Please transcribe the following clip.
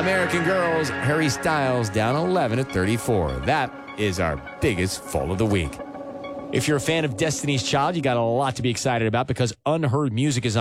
American Girls, Harry Styles down 11 at 34. That is our biggest fall of the week. If you're a fan of Destiny's Child, you got a lot to be excited about because Unheard Music is